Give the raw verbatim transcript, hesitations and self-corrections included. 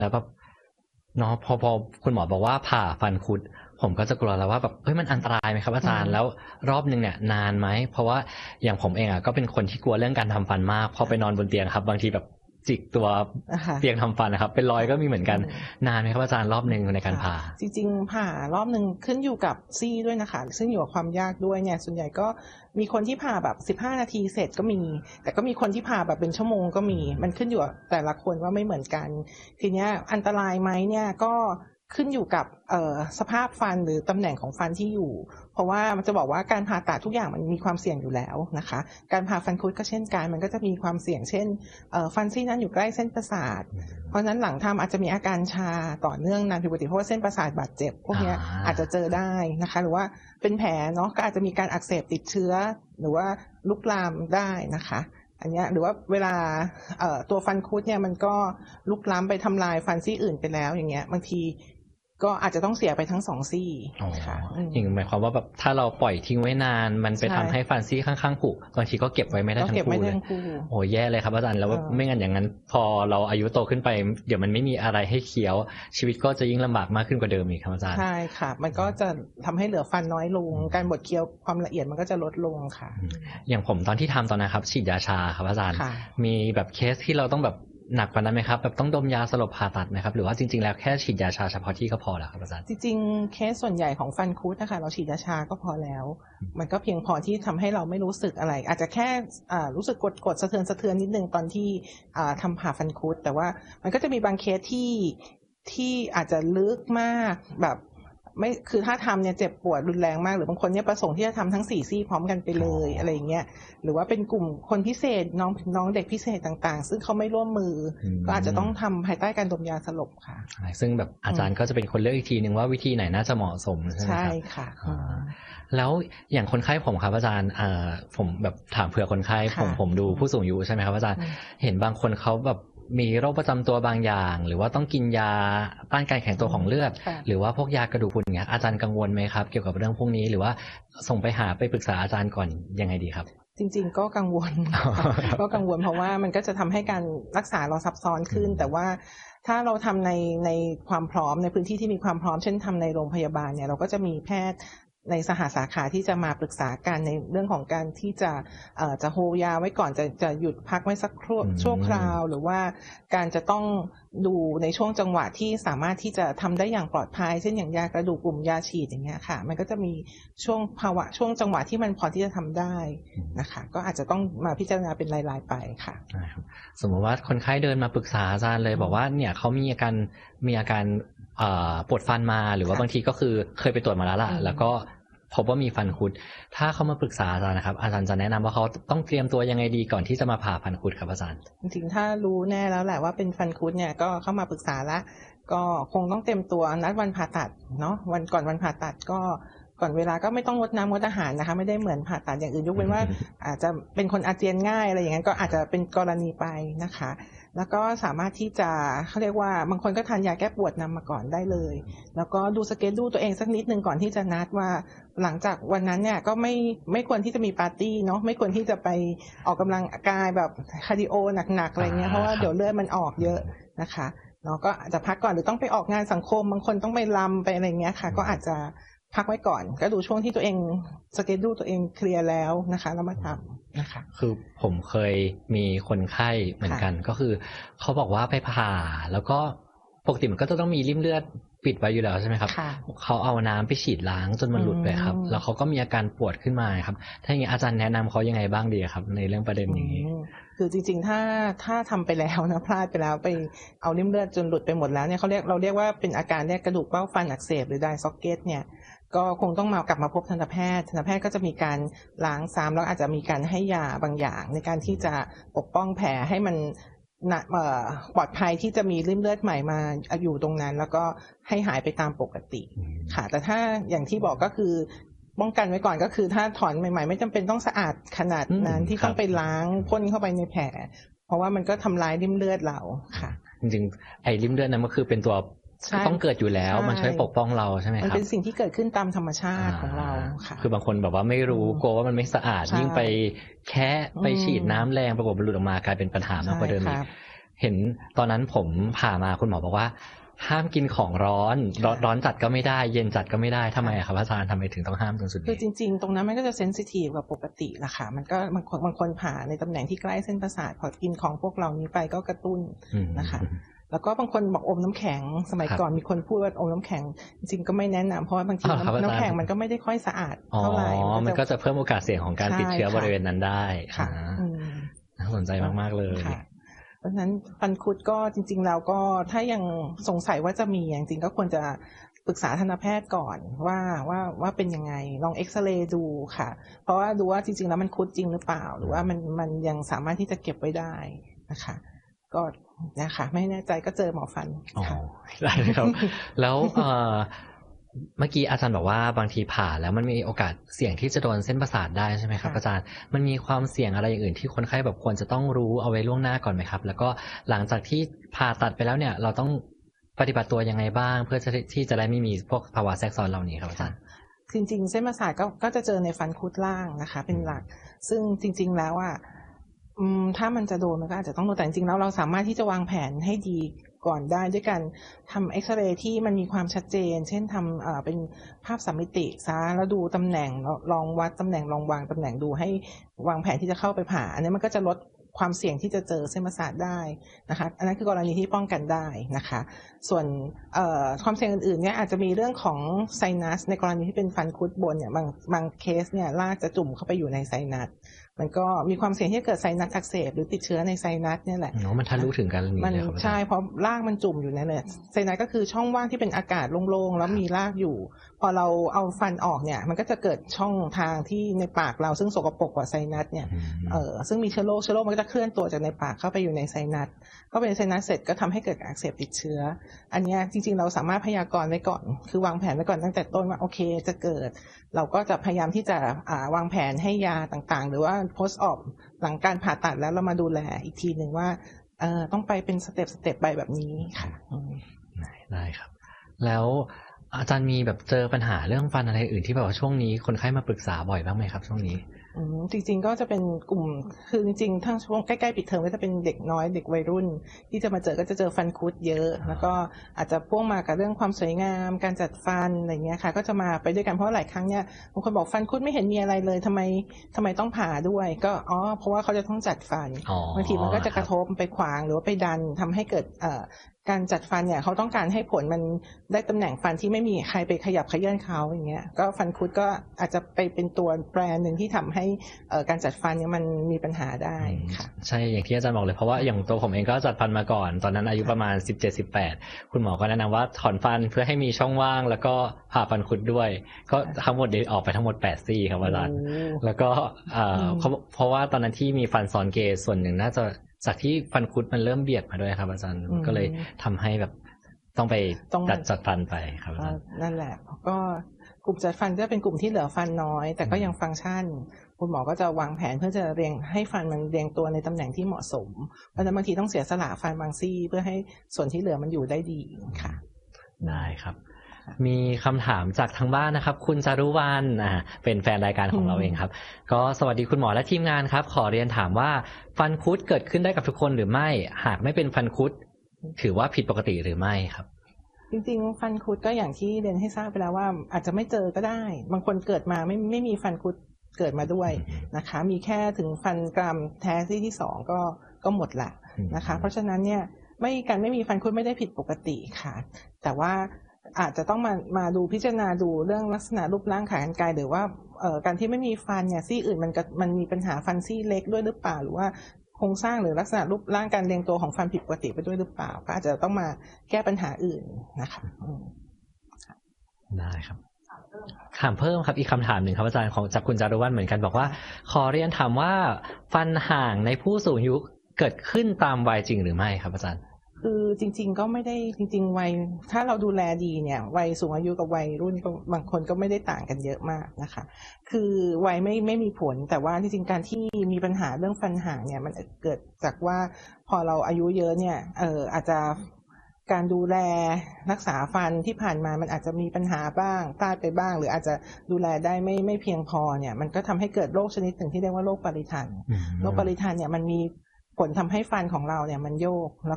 แล้วแบบเนาะพอพอคุณหมอบอกว่าผ่าฟันคุดผมก็จะกลัวแล้วว่าแบบเฮ้ยมันอันตรายไหมครับอาจารย์แล้วรอบนึงเนี่ยนานไหมเพราะว่าอย่างผมเองอ่ะก็เป็นคนที่กลัวเรื่องการทำฟันมากพอไปนอนบนเตียงครับบางทีแบบจิกตัวเตียงทำฟันนะครับเป็นรอยก็มีเหมือนกันนานไหมครับอาจารย์รอบนึงในการผ่าจริงๆผ่ารอบนึงขึ้นอยู่กับซี่ด้วยนะคะซึ่งอยู่กับความยากด้วยเนี่ยส่วนใหญ่ก็มีคนที่ผ่าแบบสิบห้านาทีเสร็จก็มีแต่ก็มีคนที่ผ่าแบบเป็นชั่วโมงก็มีมันขึ้นอยู่กับแต่ละคนว่าไม่เหมือนกันทีเนี้ยอันตรายไหมเนี่ยก็ขึ้นอยู่กับสภาพฟันหรือตำแหน่งของฟันที่อยู่เพราะว่ามันจะบอกว่าการผ่าตัดทุกอย่างมันมีความเสี่ยงอยู่แล้วนะคะการผ่าฟันคุดก็เช่นกันมันก็จะมีความเสี่ยงเช่นฟันซี่นั้นอยู่ใกล้เส้นประสาทเพราะฉะนั้นหลังทำอาจจะมีอาการชาต่อเนื่องนานผิดปกติเพราะว่าเส้นประสาทบาดเจ็บพวกนี้อาจจะเจอได้นะคะหรือว่าเป็นแผลเนาะก็อาจจะมีการอักเสบติดเชื้อหรือว่าลุกลามได้นะคะอันนี้หรือว่าเวลาตัวฟันคุดเนี่ยมันก็ลุกล้ำไปทำลายฟันซี่อื่นไปแล้วอย่างเงี้ยบางทีก็อาจจะต้องเสียไปทั้งสองซี่ค่ะอย่างหมายความว่าแบบถ้าเราปล่อยทิ้งไว้นานมันไปทำให้ฟันซี่ข้างๆผุบางทีก็เก็บไว้ไม่ได้ทั้งคู่เลยโอ้แย่เลยครับอาจารย์แล้วไม่งั้นอย่างนั้นพอเราอายุโตขึ้นไปเดี๋ยวมันไม่มีอะไรให้เคี้ยวชีวิตก็จะยิ่งลำบากมากขึ้นกว่าเดิมอีกครับอาจารย์ใช่ค่ะมันก็จะทำให้เหลือฟันน้อยลงการบดเคี้ยวความละเอียดมันก็จะลดลงค่ะอย่างผมตอนที่ทำตอนนั้นครับฉีดยาชาครับอาจารย์มีแบบเคสที่เราต้องแบบหนักกว่านั้นไหมครับแบบต้องดมยาสลบผ่าตัดไหมครับหรือว่าจริงๆแล้วแค่ฉีดยาชาเฉพาะที่ก็พอแล้วครับอาจารย์จริงๆเคสส่วนใหญ่ของฟันคุดนะคะเราฉีดยาชาก็พอแล้วมันก็เพียงพอที่ทำให้เราไม่รู้สึกอะไรอาจจะแค่รู้สึกกดๆสะเทือนสะเทือนนิดนึงตอนที่ทำผ่าฟันคุดแต่ว่ามันก็จะมีบางเคสที่ที่อาจจะลึกมากแบบไม่คือถ้าทำเนี่ยเจ็บปวดรุนแรงมากหรือบางคนเนี่ยประสงค์ที่จะทำทั้งสี่ซี่พร้อมกันไปเลยอะไรอย่างเงี้ยหรือว่าเป็นกลุ่มคนพิเศษน้องน้องเด็กพิเศษต่างๆซึ่งเขาไม่ร่วมมือก็อาจจะต้องทำภายใต้การดมยาสลบค่ะซึ่งแบบอาจารย์ก็จะเป็นคนเลือกอีกทีนึงว่าวิธีไหนน่าจะเหมาะสมใช่ไหมครับใช่ค่ะแล้วอย่างคนไข้ผมครับอาจารย์ผมแบบถามเผื่อคนไข้ผมผมดูผู้สูงอายุใช่ไหมครับอาจารย์เห็นบางคนเขาแบบมีโรคประจำตัวบางอย่างหรือว่าต้องกินยาต้านการแข็งตัวของเลือดหรือว่าพวกยากระดูกพรุนอย่างเงี้ยอาจารย์กังวลไหมครับเกี่ยวกับเรื่องพวกนี้หรือว่าส่งไปหาไปปรึกษาอาจารย์ก่อนยังไงดีครับจริงๆก็กังวล ก็กังวลเพราะว่ามันก็จะทำให้การรักษาเราซับซ้อนขึ้นแต่ว่าถ้าเราทำในในความพร้อมในพื้นที่ที่มีความพร้อมเช่นทำในโรงพยาบาลเนี่ยเราก็จะมีแพทย์ในสหสาขาที่จะมาปรึกษากันในเรื่องของการที่จะเอ่อจะโฮยาไว้ก่อนจะจะหยุดพักไว้สักชั่วคราวหรือว่าการจะต้องดูในช่วงจังหวะที่สามารถที่จะทำได้อย่างปลอดภัยเช่นอย่างยากระดูกกลุ่มยาฉีดอย่างเงี้ยค่ะมันก็จะมีช่วงภาวะช่วงจังหวะที่มันพอที่จะทำได้นะคะก็อาจจะต้องมาพิจารณาเป็นรายๆไปค่ะสมมติว่าคนไข้เดินมาปรึกษาอาจารย์เลยบอกว่าเนี่ยเขามีอาการมีอาการปวดฟันมาหรือว่าบางทีก็คือเคยไปตรวจมาแล้วล่ะแล้วก็พบว่ามีฟันคุดถ้าเขามาปรึกษาอาจารย์นะครับอาจารย์จะแนะนำว่าเขาต้องเตรียมตัวยังไงดีก่อนที่จะมาผ่าฟันคุดครับอาจารย์จริงๆถ้ารู้แน่แล้วแหละว่าเป็นฟันคุดเนี่ยก็เข้ามาปรึกษาแล้วก็คงต้องเตรียมตัวนัดวันผ่าตัดเนาะวันก่อนวันผ่าตัดก็ก่อนเวลาก็ไม่ต้องงดน้ำงดอาหารนะคะไม่ได้เหมือนผ่าตัดอย่างอื่นยกเว้นว่าอาจจะเป็นคนอาเจียนง่ายอะไรอย่างนั้นก็อาจจะเป็นกรณีไปนะคะแล้วก็สามารถที่จะเขาเรียกว่าบางคนก็ทานยาแก้ปวดนำมาก่อนได้เลยแล้วก็ดูสเกจดูตัวเองสักนิดนึงก่อนที่จะนัดว่าหลังจากวันนั้นเนี่ยก็ไม่ไม่ควรที่จะมีปาร์ตี้เนาะไม่ควรที่จะไปออกกำลังกายแบบคาร์ดิโอหนักๆอะไรเงี้ยเพราะว่าเดี๋ยวเลือดมันออกเยอะนะคะเนาะก็อาจจะพักก่อนหรือต้องไปออกงานสังคมบางคนต้องไปรำไปอะไรเงี้ยค่ะก็อาจจะพักไว้ก่อนก็ดูช่วงที่ตัวเองสเกจดูตัวเองเคลียร์แล้วนะคะแล้วมาทำนะคะคือผมเคยมีคนไข้เหมือนกันก็คือเขาบอกว่าไปผ่าแล้วก็ปกติมันก็จะต้องมีริ่มเลือดปิดไว้อยู่แล้วใช่ไหมครับเขาเอาน้ำไปฉีดล้างจนมันหลุดไปครับแล้วเขาก็มีอาการปวดขึ้นมาครับถ้าอย่างนี้อาจารย์แนะนำเขายังไงบ้างดีครับในเรื่องประเด็นอย่างนี้คือจริงๆถ้าถ้าทำไปแล้วนะพลาดไปแล้วไปเอาริ่มเลือดจนหลุดไปหมดแล้วเนี่ยเขาเรียกเราเรียกว่าเป็นอาการเรียกกระดูกเบ้าฟันอักเสบหรือไดซ็อกเก็ตเนี่ยก็คงต้องมากลับมาพบทันตแพทย์ทันตแพทย์ก็จะมีการล้างซ้ำแล้วอาจจะมีการให้ยาบางอย่างในการที่จะปกป้องแผลให้มันปลอดภัยที่จะมีริ่มเลือดใหม่มาอยู่ตรงนั้นแล้วก็ให้หายไปตามปกติค่ะแต่ถ้าอย่างที่บอกก็คือป้องกันไว้ก่อนก็คือถ้าถอนใหม่ๆไม่จำเป็นต้องสะอาดขนาดนั้นที่ต้องไปล้างพ่นเข้าไปในแผลเพราะว่ามันก็ทำลายริ่มเลือดเราค่ะจริงๆไอ้ริ่มเลือดนั้นก็คือเป็นตัวต้องเกิดอยู่แล้วมันช่วยปกป้องเราใช่ไหมครับมันเป็นสิ่งที่เกิดขึ้นตามธรรมชาติของเราค่ะคือบางคนแบบว่าไม่รู้กลัวว่ามันไม่สะอาดยิ่งไปแค่ไปฉีดน้ำแรงปรากฏมันหลุดออกมากลายเป็นปัญหามากกว่าเดิมอีกเห็นตอนนั้นผมผ่ามาคุณหมอบอกว่าห้ามกินของร้อนร้อนจัดก็ไม่ได้เย็นจัดก็ไม่ได้ทำไมครับอาจารย์ทำไมถึงต้องห้ามตรงจุดนี้คือจริงๆตรงนั้นมันก็จะเซนซิทีฟกว่าปกติละค่ะมันก็บางคนบางคนผ่าในตำแหน่งที่ใกล้เส้นประสาทพอกินของพวกเรานี้ไปก็กระตุ้นนะคะแล้วก็บางคนบอกอมน้ำแข็งสมัยก่อนมีคนพูดว่าอมน้ำแข็งจริงๆก็ไม่แนะนำเพราะว่าบางทีน้ำแข็งมันก็ไม่ได้ค่อยสะอาดเท่าไหร่มันก็จะเพิ่มโอกาสเสี่ยงของการติดเชื้อบริเวณนั้นได้ค่ะน่าสนใจมากๆเลยเพราะฉะนั้นฟันคุดก็จริงๆแล้วก็ถ้ายังสงสัยว่าจะมีจริงๆก็ควรจะปรึกษาทันตแพทย์ก่อนว่าว่าว่าเป็นยังไงลองเอ็กซเรย์ดูค่ะเพราะว่าดูว่าจริงๆแล้วมันคุดจริงหรือเปล่าหรือว่ามันมันยังสามารถที่จะเก็บไว้ได้นะคะก็นะคะไม่แน่ใจก็เจอหมอฟันค่ะได้ครับแล้วเอ่อเมื่อกี้อาจารย์บอกว่าบางทีผ่าแล้วมันมีโอกาสเสี่ยงที่จะโดนเส้นประสาทได้ใช่ไหมครับอาจารย์มันมีความเสี่ยงอะไรอย่างอื่นที่คนไข้แบบควรจะต้องรู้เอาไว้ล่วงหน้าก่อนไหมครับแล้วก็หลังจากที่ผ่าตัดไปแล้วเนี่ยเราต้องปฏิบัติตัวยังไงบ้างเพื่อที่จะได้ไม่มีพวกภาวะแทรกซ้อนเหล่านี้ครับอาจารย์จริงๆเส้นประสาทก็ก็จะเจอในฟันคุดล่างนะคะเป็นหลักซึ่งจริงๆแล้วอ่ะถ้ามันจะโดนมันก็อาจจะต้องโดนแต่จริงๆแล้วเราสามารถที่จะวางแผนให้ดีก่อนได้ด้วยการทำเอ็กซเรย์ที่มันมีความชัดเจนเช่นทำเป็นภาพสามมิติซะแล้วดูตำแหน่งลองวัดตำแหน่งลองวางตำแหน่งดูให้วางแผนที่จะเข้าไปผ่าอันนี้มันก็จะลดความเสี่ยงที่จะเจอเส้นประสาทได้นะคะอันนั้นคือกรณีที่ป้องกันได้นะคะส่วนความเสี่ยงอื่นๆเนี่ยอาจจะมีเรื่องของไซนัสในกรณีที่เป็นฟันคุดบนเนี่ยบางบางเคสเนี่ยรากจะจุ่มเข้าไปอยู่ในไซนัสมันก็มีความเสี่ยงที่จะเกิดไซนัสอักเสบหรือติดเชื้อในไซนัสเนี่ยแหละเนาะมันทะลุถึงกันมันใช่เพราะรากมันจุ่มอยู่นั่นแหละไซนัสก็คือช่องว่างที่เป็นอากาศโล่งๆแล้วมีรากอยู่พอเราเอาฟันออกเนี่ยมันก็จะเกิดช่องทางที่ในปากเราซึ่งสกปรกกว่าไซนัสเนี่ยเออซึ่งมีเชื้อโรคเชื้อโรคมันก็จะเคลื่อนตัวจากในปากเข้าไปอยู่ในไซนัสเข้าไปในไซนัสเสร็จก็ทำให้เกิดอักเสบติดเชื้ออันนี้จริงๆเราสามารถพยากรณ์ไว้ก่อนคือวางแผนไว้ก่อนตั้งแต่ต้นว่าโอเคจะเกิดเราก็จะพยายามที่จะวางแผนให้ยาต่างๆหรือว่า post op หลังการผ่าตัดแล้วเรามาดูแลอีกทีหนึ่งว่าเอ่อต้องไปเป็นสเต็ปสเต็ปไปแบบนี้ค่ะได้ครับแล้วอาจารย์มีแบบเจอปัญหาเรื่องฟันอะไรอื่นที่แบบว่าช่วงนี้คนไข้มาปรึกษาบ่อยบ้างไหมครับช่วงนี้อืมจริงๆก็จะเป็นกลุ่มคือจริงๆทั้งช่วงใกล้ๆปิดเทอมก็จะเป็นเด็กน้อยเด็กวัยรุ่นที่จะมาเจอก็จะเจอฟันคุดเยอะแล้วก็อาจจะพ่วงมากับเรื่องความสวยงามการจัดฟันอะไรเงี้ยค่ะก็จะมาไปด้วยกันเพราะหลายครั้งเนี่ยบางคนบอกฟันคุดไม่เห็นมีอะไรเลยทำไมทำไมต้องผ่าด้วยก็อ๋อเพราะว่าเขาจะต้องจัดฟันบางทีมันก็จะกระทบไปขวางหรือว่าไปดันทำให้เกิดเอ่อการจัดฟันเนี่ยเขาต้องการให้ผลมันได้ตำแหน่งฟันที่ไม่มีใครไปขยับเขยื้อนเขาอย่างเงี้ยก็ฟันคุดก็อาจจะไปเป็นตัวแปรหนึ่งที่ทำให้การจัดฟันเนี่ยมันมีปัญหาได้ค่ะใช่อย่างที่อาจารย์บอกเลยเพราะว่าอย่างตัวผมเองก็จัดฟันมาก่อนตอนนั้นอายุประมาณสิบเจ็ด สิบแปดคุณหมอก็แนะนำว่าถอนฟันเพื่อให้มีช่องว่างแล้วก็ผ่าฟันคุดด้วยก็ทั้งหมดเดี๋ยวออกไปทั้งหมดแปดซี่ครับอาจารย์แล้วก็เพราะว่าตอนนั้นที่มีฟันซ้อนเกศส่วนหนึ่งน่าจะจากที่ฟันคุดมันเริ่มเบียดมาด้วยครับอาจารย์ก็เลยทำให้แบบต้องไปจัดจัดฟันไปครับอาจารย์นั่นแหละก็กลุ่มจัดฟันก็เป็นกลุ่มที่เหลือฟันน้อยแต่ก็ยังฟังก์ชันคุณหมอก็จะวางแผนเพื่อจะเรียงให้ฟันมันเรียงตัวในตำแหน่งที่เหมาะสมเพราะฉะนั้นบางทีต้องเสียสละฟันบางซี่เพื่อให้ส่วนที่เหลือมันอยู่ได้ดีค่ะได้ครับมีคำถามจากทางบ้านนะครับคุณจารุวรรณอ่าเป็นแฟนรายการของเราเองครับก็สวัสดีคุณหมอและทีมงานครับขอเรียนถามว่าฟันคุดเกิดขึ้นได้กับทุกคนหรือไม่หากไม่เป็นฟันคุดถือว่าผิดปกติหรือไม่ครับจริงๆฟันคุดก็อย่างที่เรียนให้ทราบไปแล้วว่าอาจจะไม่เจอก็ได้บางคนเกิดมาไม่ไม่มีฟันคุดเกิดมาด้วยนะคะมีแค่ถึงฟันกรามแท้ซี่ที่สองก็ก็หมดละนะคะเพราะฉะนั้นเนี่ยไม่การไม่มีฟันคุดไม่ได้ผิดปกติค่ะแต่ว่าอาจจะต้องมามาดูพิจารณาดูเรื่องลักษณะรูปร่างขากรรไกรหรือว่าเอ่อการที่ไม่มีฟันเนี่ยซี่อื่นมันมันมีปัญหาฟันซี่เล็กด้วยหรือเปล่าหรือว่าโครงสร้างหรือลักษณะรูปร่างการเรียงตัวของฟันผิดปกติไปด้วยหรือเปล่าก็อาจจะต้องมาแก้ปัญหาอื่นนะคะได้ครับถามเพิ่มครับอีกคำถามหนึ่งครับอาจารย์ของจากคุณจารุวรรณเหมือนกันบอกว่าขอเรียนถามว่าฟันห่างในผู้สูงอายุเกิดขึ้นตามวัยจริงหรือไม่ครับอาจารย์คือจริงๆก็ไม่ได้จริงๆวัยถ้าเราดูแลดีเนี่ยวัยสูงอายุกับวัยรุ่นก็บางคนก็ไม่ได้ต่างกันเยอะมากนะคะคือวัยไม่ไม่มีผลแต่ว่าจริงๆการที่มีปัญหาเรื่องฟันห่างเนี่ยมันเกิดจากว่าพอเราอายุเยอะเนี่ยเอออาจจะการดูแลรักษาฟันที่ผ่านมามันอาจจะมีปัญหาบ้างพลาดไปบ้างหรืออาจจะดูแลได้ไม่ไม่เพียงพอเนี่ยมันก็ทำให้เกิดโรคชนิดหนึ่งที่เรียกว่าโรคปริทันโรคปริทันเนี่ยมันมีผลทำให้ฟันของเราเนี่ยมันโยก